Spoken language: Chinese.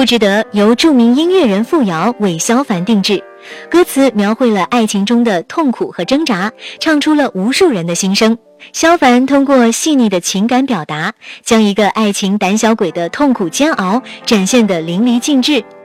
不值得由著名音乐人傅瑶韦萧凡定制，歌词描绘了爱情中的痛苦和挣扎，唱出了无数人的心声。萧凡通过细腻的情感表达，将一个爱情胆小鬼的痛苦煎熬展现得淋漓尽致。